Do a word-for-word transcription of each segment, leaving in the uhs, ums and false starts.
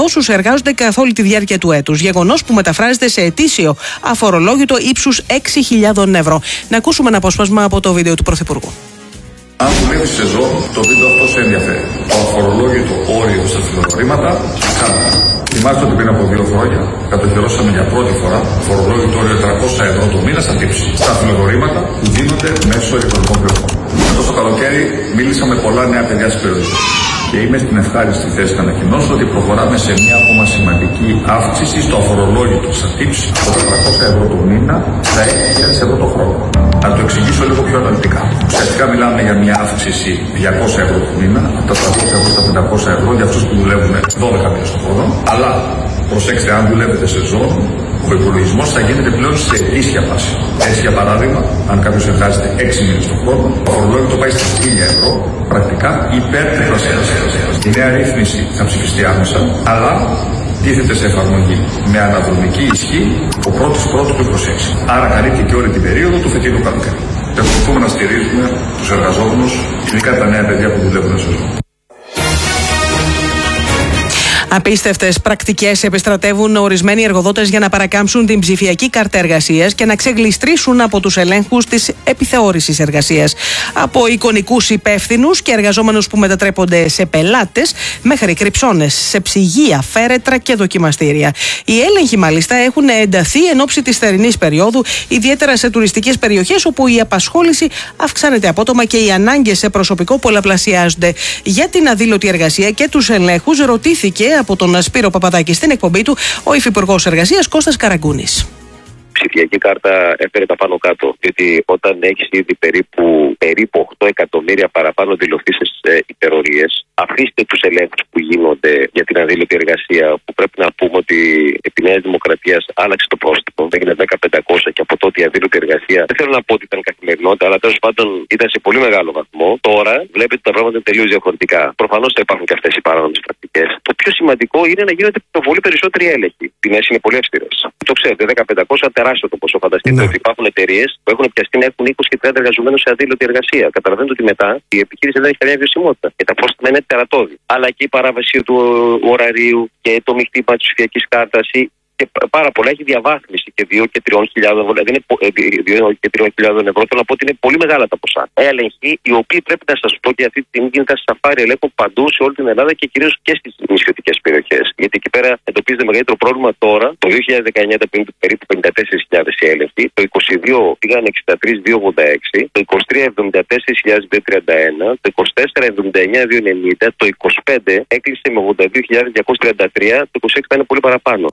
όσους εργάζονται καθ' όλη τη διάρκεια του έτους. Γεγονός που μεταφράζεται σε ετήσιο αφορολόγητο ύψους έξι χιλιάδες ευρώ. Να ακούσουμε ένα απόσπασμα από το βίντεο του Πρωθυπουργού. Αν δουλεύει σεζόν, το βίντεο αυτό σε ενδιαφέρει. Το αφορολόγητο όριο στα φιλοδορήματα χάνεται. Θυμάστε ότι πριν από δύο χρόνια κατοχυρώσαμε για πρώτη φορά φορολόγητο όριο τριακόσια ευρώ το μήνα στα τύψη. Στα φιλοδορήματα που δίνονται μέσω ηλεκτρονικών πληροφοριών. Φέτος το καλοκαίρι μίλησα με πολλά νέα παιδιά της περιοχής. Και είμαι στην ευχάριστη θέση να ανακοινώσω ότι προχωράμε σε μια ακόμα σημαντική αύξηση στο αφορολόγητο στα τύψη από τα τριακόσια ευρώ το μήνα στα έξι χιλιάδες ευρώ το χρόνο. Να το εξηγήσω λίγο πιο αναλυτικά. Ουσιαστικά μιλάμε για μια αύξηση διακόσια ευρώ το μήνα, από τα τριακόσια ευρώ στα πεντακόσια ευρώ για αυτούς που δουλεύουν δώδεκα μήνες το χρόνο. Αλλά προσέξτε, αν δουλεύετε σεζόν, ο υπολογισμός θα γίνεται πλέον σε ετήσια βάση. Έτσι, για παράδειγμα, αν κάποιος εργάζεται έξι μήνες το χρόνο, το αφορολόγητο πάει στα χίλια ευρώ, πρακτικά υπέρ του προσέγγισης. Η νέα ρύθμιση θα ψηφιστεί άμεσα, αλλά τίθεται σε εφαρμογή με αναδρομική ισχύ ο πρώτος πρώτου του είκοσι έξι. Άρα καλύπτει και όλη την περίοδο του φετινού καλοκαίρι. Ευχαριστούμε να στηρίζουμε τους εργαζόμενους, ειδικά τα νέα παιδιά που δουλεύουν σε ζωή. Απίστευτες πρακτικές επιστρατεύουν ορισμένοι εργοδότες για να παρακάμψουν την ψηφιακή κάρτα εργασίας και να ξεγλιστρήσουν από τους ελέγχους της επιθεώρησης εργασίας. Από εικονικούς υπεύθυνους και εργαζόμενους που μετατρέπονται σε πελάτες, μέχρι κρυψώνες σε ψυγεία, φέρετρα και δοκιμαστήρια. Οι έλεγχοι μάλιστα έχουν ενταθεί εν ώψη της θερινής περίοδου, ιδιαίτερα σε τουριστικές περιοχές όπου η απασχόληση αυξάνεται απότομα και οι ανάγκες σε προσωπικό πολλαπλασιάζονται. Για την αδήλωτη εργασία και τους ελέγχους ρωτήθηκε από τον Σπύρο Παπαδάκη στην εκπομπή του ο Υφυπουργός Εργασίας Κώστας Καραγκούνης. Η ψηφιακή κάρτα έφερε τα πάνω κάτω. Διότι όταν έχεις ήδη περίπου, περίπου οκτώ εκατομμύρια παραπάνω δηλωθήσεις ε, υπερορίες, αφήστε τους ελέγχους που γίνονται για την αδήλωτη εργασία, που πρέπει να πούμε ότι επί Νέας Δημοκρατίας άλλαξε το πρόστιμο. Έγινε δέκα χιλιάδες πεντακόσια και από τότε η αδήλωτη εργασία δεν θέλω να πω ότι ήταν καθημερινότητα, αλλά τέλος πάντων ήταν σε πολύ μεγάλο βαθμό. Τώρα βλέπετε τα πράγματα είναι τελείως διαφορετικά. Προφανώς θα υπάρχουν και αυτές οι παράνομες πρακτικές. Το πιο σημαντικό είναι να γίνονται πολύ περισσότεροι έλεγχοι. Οι τιμές είναι πολύ αυστηρές. Το ξέρετε, δέκα χιλιάδες πεντακόσια τεράστιο το ποσό. Φανταστείτε ναι. ότι υπάρχουν εταιρείες που έχουν πιαστεί να έχουν είκοσι και τριάντα εργαζομένους σε αδήλωτη εργασία. Καταλαβαίνετε ότι μετά η επιχείρηση δεν έχει καμία βιωσιμότητα. Και τα πρόστιμα είναι τερατώδη. Αλλά και η παράβαση του ωραρίου και το μη χτύπημα της ψηφιακής κάρτας και πάρα πολλά έχει διαβάθμιση και δύο και τριών χιλιάδων ευρώ. Δηλαδή δύο και τριών χιλιάδων ευρώ. Θέλω να πω ότι είναι πολύ μεγάλα τα ποσά. Έλεγχοι οι οποίοι πρέπει να σας πω και αυτή τη στιγμή γίνεται σαφάρι ελέγχου παντού σε όλη την Ελλάδα και κυρίως και στις νησιωτικές περιοχές. Γιατί εκεί πέρα εντοπίζεται μεγαλύτερο πρόβλημα τώρα. Το δύο χιλιάδες δεκαεννιά ήταν περίπου πενήντα τέσσερις χιλιάδες οι έλεγχοι. Το είκοσι δύο πήγαν εξήντα τρεις χιλιάδες διακόσια ογδόντα έξι. Το είκοσι τρία εβδομήντα τέσσερις χιλιάδες διακόσια τριάντα ένα. Το είκοσι τέσσερα εβδομήντα εννιά χιλιάδες διακόσια ενενήντα. Το είκοσι πέντε έκλεισε με ογδόντα δύο χιλιάδες διακόσια τριάντα τρία. Το είκοσι έξι θα είναι πολύ παραπάνω.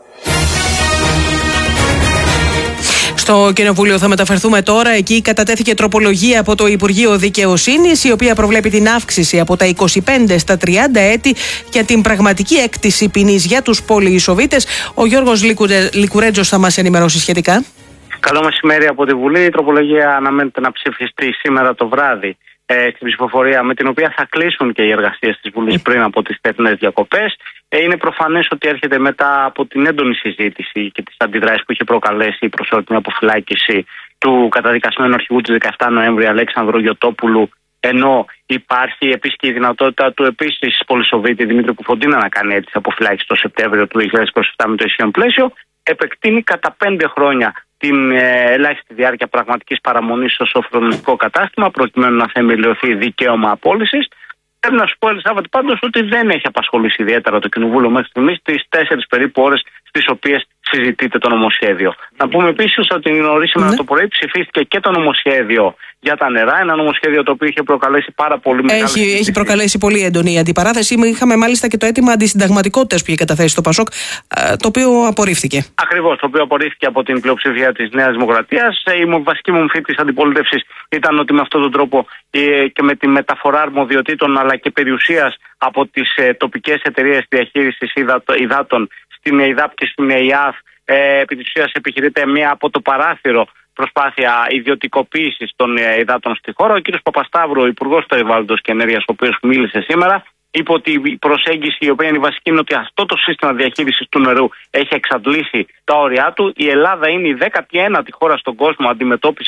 Στο Κοινοβούλιο θα μεταφερθούμε τώρα. Εκεί κατατέθηκε τροπολογία από το Υπουργείο Δικαιοσύνης, η οποία προβλέπει την αύξηση από τα είκοσι πέντε στα τριάντα έτη και την πραγματική έκτηση ποινής για τους πολυεισοβήτες. Ο Γιώργος Λικουρέτζος θα μας ενημερώσει σχετικά. Καλό μεσημέρι από τη Βουλή. Η τροπολογία αναμένεται να ψηφιστεί σήμερα το βράδυ ε, στην ψηφοφορία, με την οποία θα κλείσουν και οι εργασίες της Βουλής πριν από τις θερινές διακοπές. Ε, είναι προφανές ότι έρχεται μετά από την έντονη συζήτηση και τις αντιδράσεις που είχε προκαλέσει η προσωρινή αποφυλάκηση του καταδικασμένου αρχηγού της δεκαεφτά Νοέμβρη Αλέξανδρου Γιωτόπουλου, ενώ υπάρχει επίσης και η δυνατότητα του επίσης πολυσοβίτη Δημήτρη Κουφοντίνα να κάνει αίτηση αποφυλάκηση το Σεπτέμβριο του δύο χιλιάδες είκοσι επτά με το ισχύον πλαίσιο, επεκτείνει κατά πέντε χρόνια την ε, ελάχιστη διάρκεια πραγματικής παραμονής στο σοφρονιστικό κατάστημα, προκειμένου να θεμελιωθεί δικαίωμα απόλυσης. Πρέπει να σου πω, Ελισάβετ, πάντως ότι δεν έχει απασχολήσει ιδιαίτερα το Κοινοβούλιο μέχρι στιγμής τις τέσσερις περίπου ώρες στις οποίες συζητείται το νομοσχέδιο. Να πούμε επίσης ότι νωρίς σήμερα ναι. το πρωί ψηφίστηκε και το νομοσχέδιο για τα νερά. Ένα νομοσχέδιο το οποίο είχε προκαλέσει πάρα πολύ μεγάλη. Έχει, έχει προκαλέσει πολύ έντονη η αντιπαράθεση. Είχαμε μάλιστα και το αίτημα αντισυνταγματικότητας που είχε καταθέσει το Πασόκ, το οποίο απορρίφθηκε. Ακριβώς, το οποίο απορρίφθηκε από την πλειοψηφία της Νέας Δημοκρατίας. Η βασική μορφή της αντιπολίτευσης ήταν ότι με αυτόν τον τρόπο και με τη μεταφορά αρμοδιοτήτων αλλά και περιουσίας από τις τοπικές εταιρείες διαχείρισης υδάτων στην ΕΙΔΑΠ και στην ΕΙΑΦ, ε, επί της ουσίας επιχειρείται μία από το παράθυρο προσπάθεια ιδιωτικοποίησης των ε, υδάτων στη χώρα. Ο κ. Παπασταύρου, ο Υπουργός Περιβάλλοντος και Ενέργειας, ο οποίος μίλησε σήμερα, είπε ότι η προσέγγιση, η οποία είναι η βασική, είναι ότι αυτό το σύστημα διαχείρισης του νερού έχει εξαντλήσει τα όρια του. Η Ελλάδα είναι η δέκατη ένατη χώρα στον κόσμο αντιμετώπισης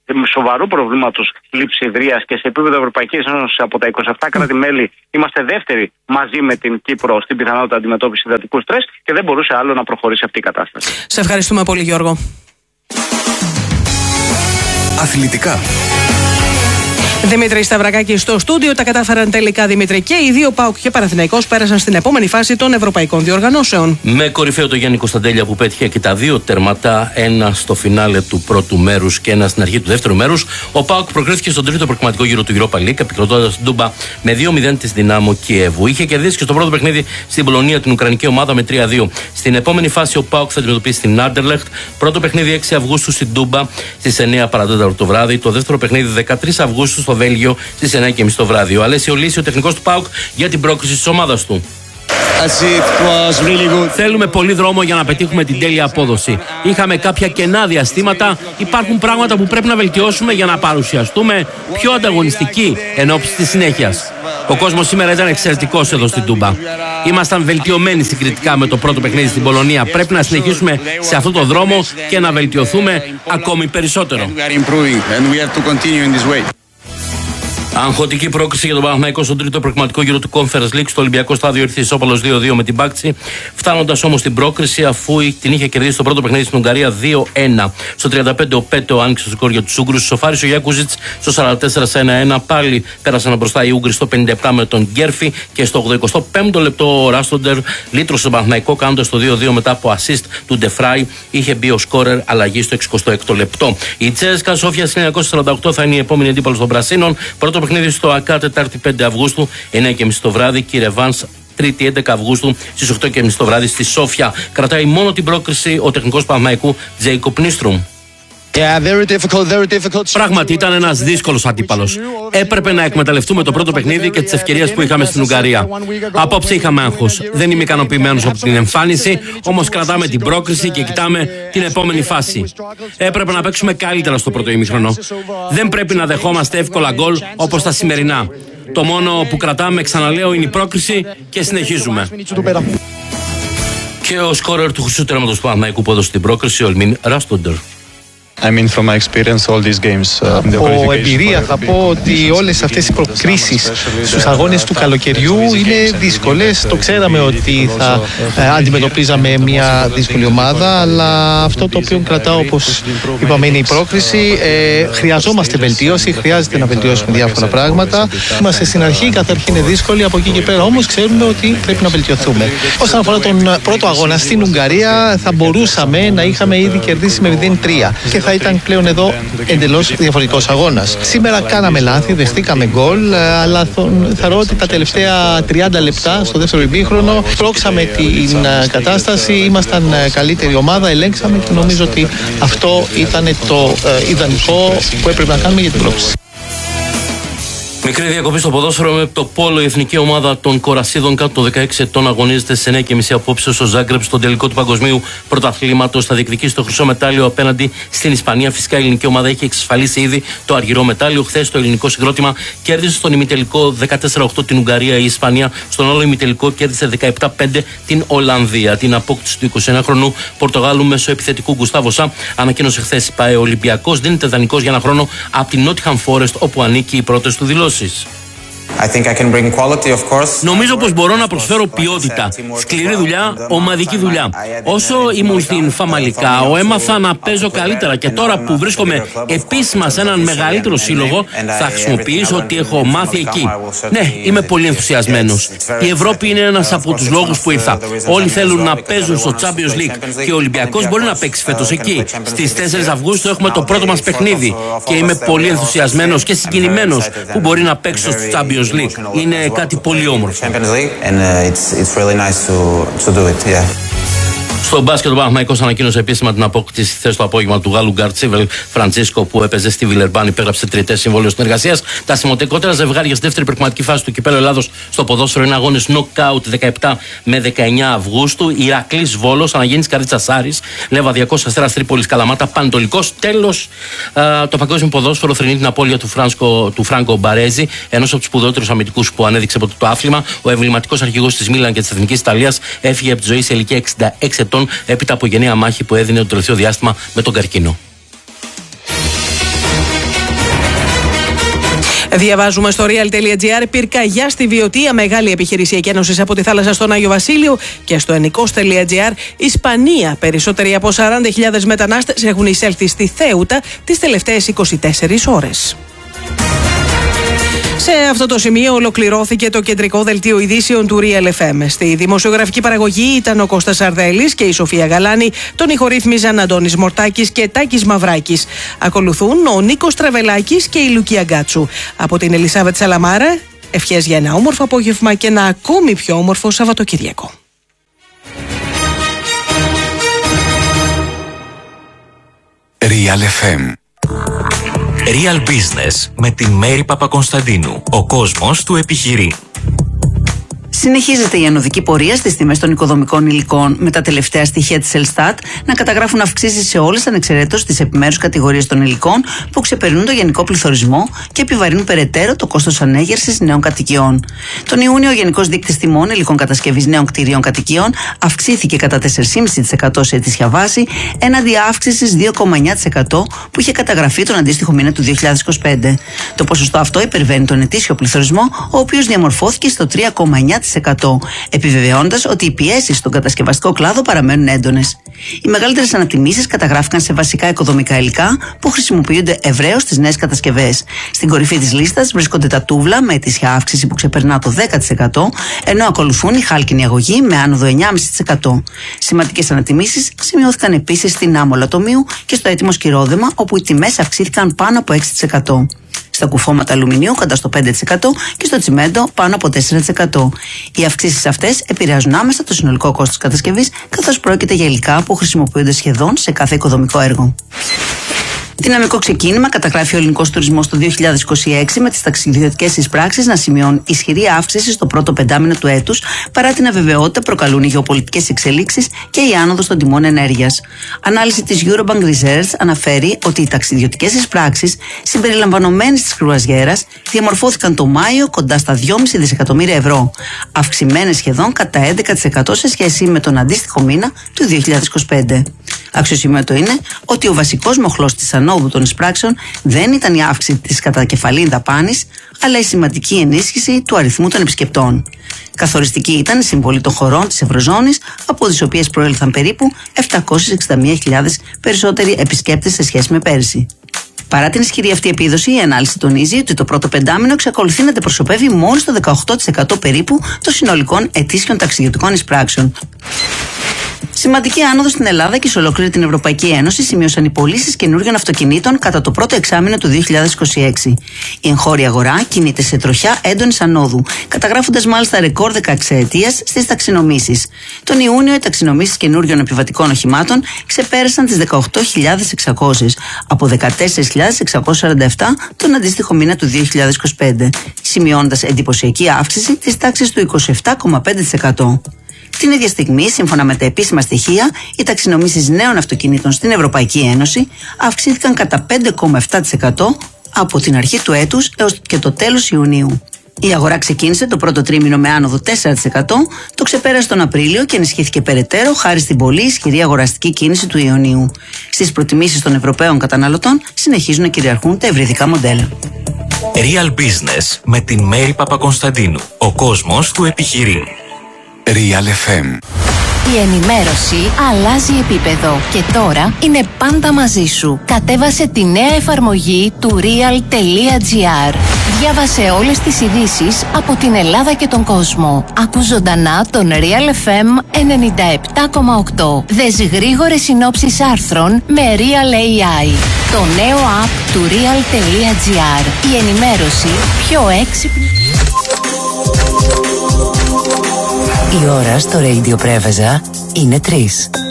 σοβαρού προβλήματος λειψιδρίας και σε επίπεδο Ευρωπαϊκής Ένωσης από τα είκοσι επτά κράτη-μέλη είμαστε δεύτεροι μαζί με την Κύπρο στην πιθανότητα αντιμετώπιση υδατικού στρες και δεν μπορούσε άλλο να προχωρήσει αυτή η κατάσταση. Σε ευχαριστούμε πολύ, Γιώργο. Αθλητικά. Δημήτρη Σταυρακάκη στο στούντιο. Τα κατάφεραν τελικά, Δημήτρη, και οι δύο, ΠΑΟΚ και Παναθηναϊκός, πέρασαν στην επόμενη φάση των ευρωπαϊκών διοργανώσεων. Με κορυφαίο το Γιάννη Κωνσταντέλια που πέτυχε και τα δύο τερματά, ένα στο φινάλε του πρώτου μέρους και ένα στην αρχή του δεύτερου μέρους. Ο ΠΑΟΚ προκρίθηκε στον τρίτο προκριματικό γύρο του Europa League, επικροτώντας την Τούμπα με δύο μηδέν της Δυνάμο Κιέβου. Είχε κερδίσει και στο πρώτο παιχνίδι στην Πολωνία την Ουκρανική ομάδα με τρία δύο. Στην επόμενη φάση ο ΠΑΟΚ θα αντιμετωπίσει την Άντερλεχτ. Πρώτο παιχνίδι έξι Αυγούστου στην Τούμπα στις εννιά παρά τέταρτο το βράδυ. Το δεύτερο παιχνίδι δεκατρείς Αυγούστου στο Βέλγιο στις εννιά και μισή το βράδυ. Ο Αλέσιο Λύση, ο τεχνικός του ΠΑΟΚ, για την πρόκριση της ομάδας του. Really Θέλουμε πολύ δρόμο για να πετύχουμε την τέλεια απόδοση. Είχαμε κάποια κενά διαστήματα. Υπάρχουν πράγματα που πρέπει να βελτιώσουμε για να παρουσιαστούμε πιο ανταγωνιστικοί εν ώψη της συνέχειας. Ο κόσμος σήμερα ήταν εξαιρετικός εδώ στην Τούμπα. Ήμασταν βελτιωμένοι συγκριτικά με το πρώτο παιχνίδι στην Πολωνία. Πρέπει να συνεχίσουμε σε αυτό το δρόμο και να βελτιωθούμε ακόμη περισσότερο. Αγχωτική πρόκριση για τον Παναθηναϊκό στον τρίτο προκριματικό γύρο του Conference League. Στο Ολυμπιακό Στάδιο ήρθε ισόπαλος δύο δύο με την Μπάκτσι, φτάνοντας όμως στην πρόκριση αφού την είχε κερδίσει στο πρώτο παιχνίδι στην Ουγγαρία δύο ένα. Στο τριάντα πέντε ο Πέτο άνοιξε το σκορ για τους Ούγγρους. Σοφάρισε ο Γιάκουζιτς στο σαράντα τέσσερα ένα ένα. Πάλι πέρασαν μπροστά οι Ούγγροι στο πενήντα επτά με τον Γκέρφι και στο ογδοηκοστό πέμπτο λεπτό ο Ράστοντερ λύτρωσε τον Παναθηναϊκό κάνοντας το δύο δύο μετά από assist του Ντεφράι. Είχε μπει ο σκόρερ αλλαγή στο εξηκοστό έκτο λεπτό. Η Τσέσκα Σόφια χίλια εννιακόσια σαράντα οκτώ θα είναι η επόμενη αντίπαλος των Πρασίνων. Πρώτο παιχνίδι στο ΑΚΑ Τετάρτη πέντε Αυγούστου, εννιά και μισή το βράδυ. Και η Ρεβάνς Τρίτη έντεκα Αυγούστου στις οκτώ και μισή το βράδυ στη Σόφια. Κρατάει μόνο την πρόκριση ο τεχνικός Παναθηναϊκού Τζέικοπ Νίστρουμ. Yeah, very difficult, very difficult. Πράγματι ήταν ένας δύσκολος αντίπαλος. Έπρεπε να εκμεταλλευτούμε το πρώτο παιχνίδι και τις ευκαιρίες που είχαμε στην Ουγγαρία. Απόψε είχαμε άγχος. Δεν είμαι ικανοποιημένος από την εμφάνιση, όμως κρατάμε την πρόκριση και κοιτάμε την επόμενη φάση. Έπρεπε να παίξουμε καλύτερα στο πρώτο ημίχρονο. Δεν πρέπει να δεχόμαστε εύκολα γκολ όπως τα σημερινά. Το μόνο που κρατάμε, ξαναλέω, είναι η πρόκριση και συνεχίζουμε. Και ο σκόρερ του χρυσού τερματος του Παναθηναϊκού που έδωσε την πρόκριση, ο Ελμίν Ράστοντερ. I mean, from my experience, all these games, uh, Από εμπειρία θα πω ότι όλες αυτές οι προκρίσεις στους αγώνες του καλοκαιριού είναι δύσκολες. Το ξέραμε ότι θα ε, αντιμετωπίζαμε μια δύσκολη ομάδα, αλλά αυτό το οποίο κρατάω, όπως είπαμε, είναι η πρόκριση. Ε, χρειαζόμαστε βελτίωση, χρειάζεται να βελτιώσουμε διάφορα πράγματα. Είμαστε στην αρχή, κάθε αρχή είναι δύσκολη, από εκεί και πέρα όμως ξέρουμε ότι πρέπει να βελτιωθούμε. Όσον αφορά τον πρώτο αγώνα στην Ουγγαρία, θα μπορούσαμε να είχαμε ήδη κερδίσει με μηδέν τρία. Θα ήταν πλέον εδώ εντελώς διαφορετικός αγώνας. Σήμερα κάναμε λάθη, δεχτήκαμε γκολ, αλλά θεωρώ ότι τα τελευταία τριάντα λεπτά στο δεύτερο ημίχρονο πρόξαμε την κατάσταση, ήμασταν καλύτερη ομάδα, ελέγξαμε και νομίζω ότι αυτό ήταν το ιδανικό που έπρεπε να κάνουμε για την πρόκληση. Μικρή διακοπή στο ποδόσφαιρο με το πόλο. Η εθνική ομάδα των Κορασίδων κάτω των δεκαέξι ετών αγωνίζεται σε εννιά και μισή απόψε στο Ζάγκρεπ στον τελικό του Παγκοσμίου Πρωταθλήματος. Θα διεκδικήσει το χρυσό μετάλλιο απέναντι στην Ισπανία. Φυσικά η ελληνική ομάδα έχει εξασφαλίσει ήδη το αργυρό μετάλλιο. Χθες το ελληνικό συγκρότημα κέρδισε στον ημιτελικό δεκατέσσερα οκτώ την Ουγγαρία. Η Ισπανία στον άλλο ημιτελικό κέρδισε δεκαεπτά πέντε την Ολλανδία. Την απόκτηση του εικοσιενάχρονου Πορτογάλου μέσω επιθετικού Γκουστάβο Σα ανακοίνωσε χθες η ΠΑΕ. Ο Ολυμπιακός δίνεται δανεικός για ένα χρόνο από την Nottingham Forest, όπου ανήκει οι πρώτες του δηλώσεις. Νομίζω πως μπορώ να προσφέρω ποιότητα, σκληρή δουλειά, ομαδική δουλειά. Όσο ήμουν στην Φαμαλικάο, έμαθα να παίζω καλύτερα και τώρα που βρίσκομαι επίσημα σε έναν μεγαλύτερο σύλλογο, θα χρησιμοποιήσω ό,τι έχω μάθει εκεί. Ναι, είμαι πολύ ενθουσιασμένος. Η Ευρώπη είναι ένας από τους λόγους που ήρθα. Όλοι θέλουν να παίζουν στο Champions League και ο Ολυμπιακός μπορεί να παίξει φέτος εκεί. Στις τέσσερις Αυγούστου έχουμε το πρώτο μας παιχνίδι και είμαι πολύ ενθουσιασμένος και συγκινημένος που μπορεί να παίξω στο Champions League. Είναι κάτι πολύ όμορφο. Στο μπάσκετ, ο Παναθηναϊκός ανακοίνωσε επίσημα την απόκτηση χθες το απόγευμα του Γάλλου Γκαρτσίβελ Φραντσίσκο, που έπαιζε στη Βιλερμπάν, υπέγραψε τριετές συμβόλαιο συνεργασίας. Τα σημαντικότερα ζευγάρια στη δεύτερη προκριματική φάση του Κυπέλλου Ελλάδος στο ποδόσφαιρο είναι αγώνες νοκάουτ δεκαεπτά με δεκαεννιά Αυγούστου. Ηρακλής Βόλος, Αναγέννης Καρίτσας Άρης, Λεβαδιακός Αστέρας Τρίπολης Καλαμάτα, Πανετολικός. Τέλος, το παγκόσμιο ποδόσφαιρο θρηνεί την απώλεια του, Φράνσκο, του Φράνκο Μπαρέζη, ενός από τους σπουδαιότερους αμυντικούς που ανέδειξε από το άθλημα. Ο εμβληματικός αρχηγός της Μίλαν και της Εθνικής Ιταλίας έφυγε από τη ζωή σε ηλικία εξήντα έξι ετών έπειτα από γενναία μάχη που έδινε το τελευταίο διάστημα με τον καρκίνο. Διαβάζουμε στο real.gr πυρκαγιά στη Βιωτία, μεγάλη επιχειρησιακή ένωση από τη θάλασσα στον Άγιο Βασίλειο, και στο ενικός.gr Ισπανία. Περισσότεροι από σαράντα χιλιάδες μετανάστες έχουν εισέλθει στη Θέουτα τις τελευταίες είκοσι τέσσερις ώρες. Σε αυτό το σημείο ολοκληρώθηκε το κεντρικό δελτίο ειδήσεων του Real εφ εμ. Στη δημοσιογραφική παραγωγή ήταν ο Κώστας Σαρδέλης και η Σοφία Γαλάνη. Τον ηχορύθμιζαν Αντώνης Μορτάκης και Τάκης Μαυράκης. Ακολουθούν ο Νίκος Τραβελάκης και η Λουκία Γκάτσου. Από την Ελισάβετ Σαλαμάρα, ευχές για ένα όμορφο απόγευμα και ένα ακόμη πιο όμορφο Σαββατοκύριακο. Real εφ εμ. Real Business με την Μέρη Παπακονσταντίνου. Ο κόσμος του επιχειρεί. Συνεχίζεται η ανωδική πορεία στις τιμές των οικοδομικών υλικών, με τα τελευταία στοιχεία της Ελστάτ να καταγράφουν αυξήσεις σε όλες ανεξαιρέτως τις επιμέρους κατηγορίες των υλικών που ξεπερνούν το γενικό πληθωρισμό και επιβαρύνουν περαιτέρω το κόστος ανέγερσης νέων κατοικιών. Τον Ιούνιο, ο Γενικός Δείκτης Τιμών Υλικών Κατασκευής Νέων Κτηρίων Κατοικιών αυξήθηκε κατά τέσσερα κόμμα πέντε τοις εκατό σε ετήσια βάση, έναντι αύξησης δύο κόμμα εννιά τοις εκατό που είχε καταγραφεί τον αντίστοιχο μήνα του δύο χιλιάδες είκοσι πέντε. Το ποσοστό αυτό υπερβαίνει τον ετήσιο πληθωρισμό, ο οποίος διαμορφώθηκε στο τρία κόμμα εννιά τοις εκατό, επιβεβαιώντας ότι οι πιέσεις στον κατασκευαστικό κλάδο παραμένουν έντονες. Οι μεγαλύτερες ανατιμήσεις καταγράφηκαν σε βασικά οικοδομικά υλικά που χρησιμοποιούνται ευρέως στις νέες κατασκευές. Στην κορυφή της λίστας βρίσκονται τα τούβλα με ετήσια αύξηση που ξεπερνά το δέκα τοις εκατό, ενώ ακολουθούν η χάλκινη αγωγή με άνοδο εννιά κόμμα πέντε τοις εκατό. Σημαντικές ανατιμήσεις σημειώθηκαν επίσης στην άμμο λατομείου και στο έτοιμο σκυρόδεμα, όπου οι τιμές αυξήθηκαν πάνω από έξι τοις εκατό. Στα κουφώματα αλουμινίου κοντά στο πέντε τοις εκατό και στο τσιμέντο πάνω από τέσσερα τοις εκατό. Οι αυξήσεις αυτές επηρεάζουν άμεσα το συνολικό κόστος κατασκευής, καθώς πρόκειται για υλικά που χρησιμοποιούνται σχεδόν σε κάθε οικοδομικό έργο. Δυναμικό ξεκίνημα καταγράφει ο ελληνικός τουρισμός το δύο χιλιάδες είκοσι έξι, με τις ταξιδιωτικές εισπράξεις να σημειώνουν ισχυρή αύξηση στο πρώτο πεντάμηνο του έτους, παρά την αβεβαιότητα προκαλούν οι γεωπολιτικές εξελίξεις και η άνοδος των τιμών ενέργειας. Ανάλυση της Eurobank Research αναφέρει ότι οι ταξιδιωτικές εισπράξεις, συμπεριλαμβανομένες της κρουαζιέρας, διαμορφώθηκαν το Μάιο κοντά στα δυόμισι δισεκατομμύρια ευρώ, αυξημένες σχεδόν κατά έντεκα τοις εκατό σε σχέση με τον αντίστοιχο μήνα του δύο χιλιάδες είκοσι πέντε. Αξιοσημείωτο είναι ότι ο βασικός μοχλός της ανόδου των εισπράξεων δεν ήταν η αύξηση της κατακεφαλήν δαπάνης, αλλά η σημαντική ενίσχυση του αριθμού των επισκεπτών. Καθοριστική ήταν η συμβολή των χωρών της Ευρωζώνης, από τις οποίες προήλθαν περίπου επτακόσιες εξήντα μία χιλιάδες περισσότεροι επισκέπτες σε σχέση με πέρυσι. Παρά την ισχυρή αυτή επίδοση, η ανάλυση τονίζει ότι το πρώτο πεντάμηνο εξακολουθεί να αντιπροσωπεύει μόλις το δεκαοκτώ τοις εκατό περίπου των συνολικών ετήσιων ταξιδιωτικών εισπράξεων. Σημαντική άνοδο στην Ελλάδα και σε ολόκληρη την Ευρωπαϊκή Ένωση σημείωσαν οι πωλήσεις καινούριων αυτοκινήτων κατά το πρώτο εξάμηνο του δύο χιλιάδες είκοσι έξι. Η εγχώρια αγορά κινείται σε τροχιά έντονης ανόδου, καταγράφοντας μάλιστα ρεκόρ δεκαεξαετίας στις ταξινομήσεις. Τον Ιούνιο, οι ταξινομήσεις καινούριων επιβατικών οχημάτων ξεπέρασαν τις δεκαοκτώ χιλιάδες εξακόσιες, από δεκατέσσερις χιλιάδες εξακόσιες σαράντα επτά τον αντίστοιχο μήνα του δύο χιλιάδες είκοσι πέντε, σημειώνοντας εντυπωσιακή αύξηση της τάξης του είκοσι επτά κόμμα πέντε τοις εκατό. Την ίδια στιγμή, σύμφωνα με τα επίσημα στοιχεία, οι ταξινομήσεις νέων αυτοκινήτων στην Ευρωπαϊκή Ένωση αυξήθηκαν κατά πέντε κόμμα επτά τοις εκατό από την αρχή του έτους έως και το τέλος Ιουνίου. Η αγορά ξεκίνησε το πρώτο τρίμηνο με άνοδο τέσσερα τοις εκατό, το ξεπέρασε τον Απρίλιο και ενισχύθηκε περαιτέρω χάρη στην πολύ ισχυρή αγοραστική κίνηση του Ιουνίου. Στις προτιμήσεις των Ευρωπαίων καταναλωτών συνεχίζουν να κυριαρχούν τα ευρυδικά μοντέλα. Real Business με την Μέρη Παπακονσταντίνου. Ο κόσμος του επιχειρεί. Real εφ εμ. Η ενημέρωση αλλάζει επίπεδο και τώρα είναι πάντα μαζί σου. Κατέβασε τη νέα εφαρμογή του real.gr. Διάβασε όλες τις ειδήσεις από την Ελλάδα και τον κόσμο. Ακού ζωντανά τον Real εφ εμ ενενήντα επτά κόμμα οκτώ. Δες γρήγορες συνόψεις άρθρων με Real έι άι. Το νέο app του real.gr. Η ενημέρωση πιο έξυπνη. Η ώρα στο Radio Πρέβεζα είναι τρεις.